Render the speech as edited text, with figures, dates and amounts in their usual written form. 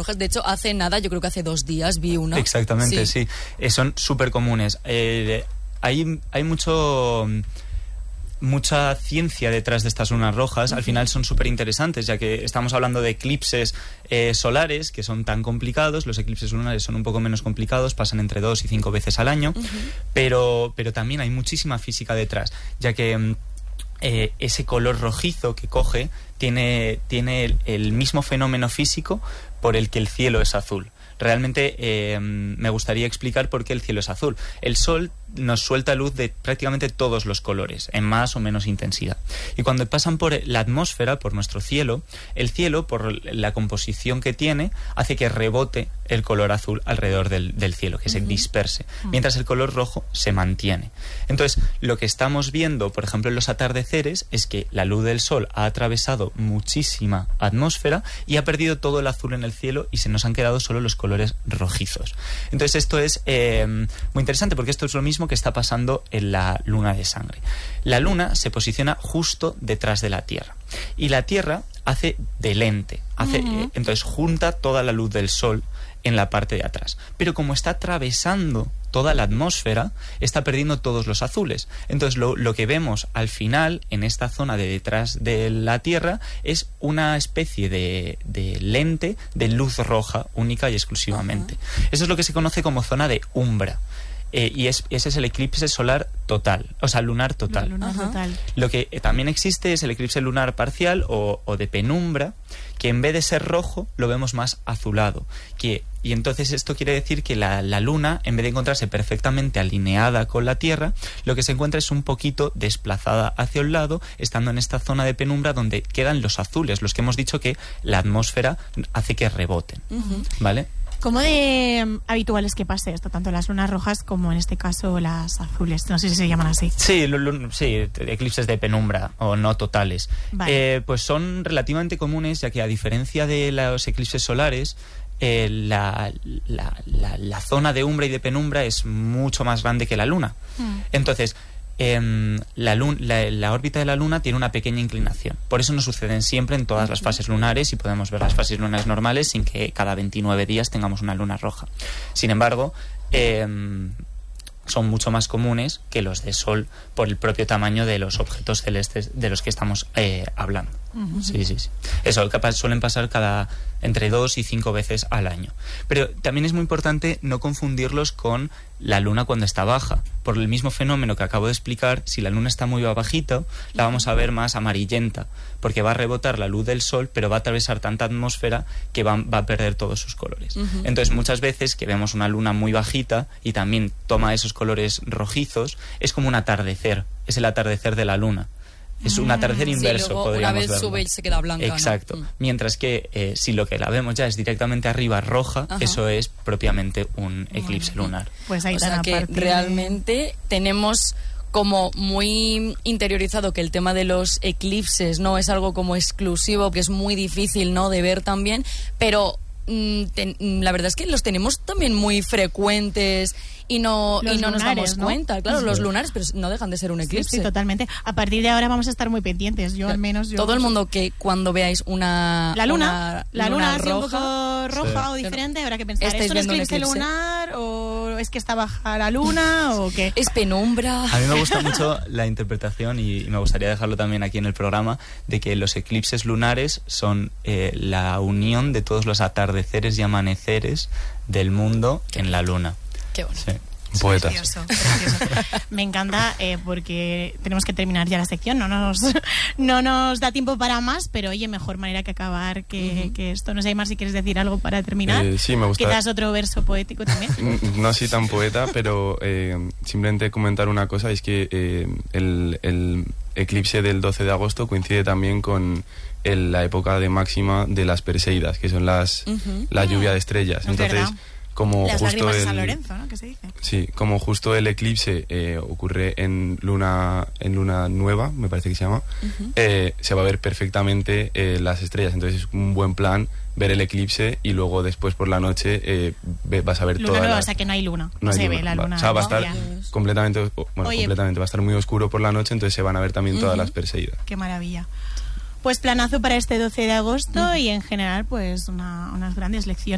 rojas. De hecho, hace nada, yo creo que hace 2 días vi una. Exactamente, sí. Son súper comunes. Hay mucha ciencia detrás de estas lunas rojas. Al final son súper interesantes, ya que estamos hablando de eclipses solares que son tan complicados. Los eclipses lunares son un poco menos complicados, pasan entre 2 y 5 veces al año, pero también hay muchísima física detrás, ya que ese color rojizo que coge tiene el mismo fenómeno físico por el que el cielo es azul. Realmente me gustaría explicar por qué el cielo es azul. El Sol nos suelta luz de prácticamente todos los colores, en más o menos intensidad. Y cuando pasan por la atmósfera, por nuestro cielo, el cielo, por la composición que tiene, hace que rebote el color azul alrededor del cielo, que se disperse, mientras el color rojo se mantiene. Entonces, lo que estamos viendo, por ejemplo, en los atardeceres, es que la luz del Sol ha atravesado muchísima atmósfera y ha perdido todo el azul en el cielo y se nos han quedado solo los colores rojizos. Entonces, esto es muy interesante, porque esto es lo mismo que está pasando en la luna de sangre. La luna se posiciona justo detrás de la Tierra y la Tierra hace de lente, entonces junta toda la luz del Sol en la parte de atrás, pero como está atravesando toda la atmósfera, está perdiendo todos los azules. Entonces lo que vemos al final en esta zona de detrás de la Tierra es una especie de lente de luz roja única y exclusivamente. Eso es lo que se conoce como zona de umbra. Y ese es el eclipse solar total, o sea, lunar total. Total. Lo que también existe es el eclipse lunar parcial o de penumbra, que en vez de ser rojo lo vemos más azulado. Y entonces esto quiere decir que la luna, en vez de encontrarse perfectamente alineada con la Tierra, lo que se encuentra es un poquito desplazada hacia un lado, estando en esta zona de penumbra donde quedan los azules, los que hemos dicho que la atmósfera hace que reboten, ¿vale? ¿Cómo de habitual es que pase esto, tanto las lunas rojas como en este caso las azules? No sé si se llaman así. Sí, eclipses de penumbra o no totales. Vale. Pues son relativamente comunes, ya que a diferencia de los eclipses solares, la zona de umbra y de penumbra es mucho más grande que la luna. Entonces, la órbita de la luna tiene una pequeña inclinación. Por eso no suceden siempre en todas las fases lunares y podemos ver las fases lunares normales sin que cada 29 días tengamos una luna roja. Sin embargo, son mucho más comunes que los de Sol por el propio tamaño de los objetos celestes de los que estamos hablando. Sí. Eso suelen pasar entre 2 y 5 veces al año. Pero también es muy importante no confundirlos con la luna cuando está baja. Por el mismo fenómeno que acabo de explicar, si la luna está muy bajita, la vamos a ver más amarillenta, porque va a rebotar la luz del Sol, pero va a atravesar tanta atmósfera que va a perder todos sus colores. Entonces, muchas veces que vemos una luna muy bajita y también toma esos colores rojizos, es como un atardecer, es el atardecer de la luna. Es un atardecer inverso, luego, podríamos una vez verlo. sube y se queda blanca. Exacto. ¿No? Mientras que si lo que la vemos ya es directamente arriba roja, eso es propiamente un eclipse lunar. Pues ahí o sea que realmente tenemos como muy interiorizado que el tema de los eclipses no es algo como exclusivo, que es muy difícil, ¿no?, de ver también, pero la verdad es que los tenemos también muy frecuentes y no nos damos cuenta. Claro, los lunares, pero no dejan de ser un eclipse. Sí, totalmente. A partir de ahora vamos a estar muy pendientes. Al menos yo. Todo el mundo que cuando veáis la luna así un poco roja o diferente, habrá que pensar, ¿es un eclipse lunar o es que está baja la luna o qué? Es penumbra. A mí me gusta mucho la interpretación y me gustaría dejarlo también aquí en el programa, de que los eclipses lunares son la unión de todos los atardeceres y amaneceres del mundo en la luna. Qué bonito. Sí. Poetas. Precioso. Me encanta porque tenemos que terminar ya la sección, no nos da tiempo para más, pero oye, mejor manera que acabar que esto. No sé, Mar, si quieres decir algo para terminar. Sí, me gusta. Quizás otro verso poético también. No soy tan poeta, pero simplemente comentar una cosa, es que el eclipse del 12 de agosto coincide también con la época de máxima de las Perseidas, que son la lluvia de estrellas. Entonces, como las justo lágrimas de San Lorenzo, ¿no?, que se dice. Sí, como justo el eclipse ocurre en luna nueva, me parece que se llama, se va a ver perfectamente las estrellas. Entonces es un buen plan ver el eclipse y luego después por la noche vas a ver luna nueva, o sea que no hay luna, no se ve la luna. O sea, va a estar completamente, va a estar muy oscuro por la noche, entonces se van a ver también todas las Perseidas. Qué maravilla. Pues planazo para este 12 de agosto y en general pues unas grandes lecciones.